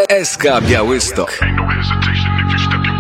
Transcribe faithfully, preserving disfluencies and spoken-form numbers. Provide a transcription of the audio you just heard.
S K Białystok. Ain't no hesitation if you step your